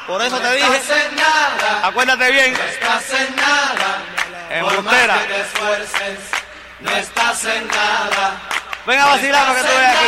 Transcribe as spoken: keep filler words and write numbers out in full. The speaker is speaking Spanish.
Por eso no te dije, estás en nada, acuérdate bien. no estás en nada, por más Embustera. que te esfuerces, no estás en nada. Ven a vacilar para que tú veas aquí.